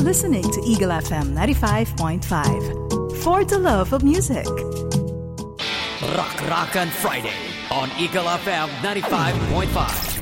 listening to Eagle FM 95.5. For the love of music. Rock Rock on Friday on Eagle FM 95.5.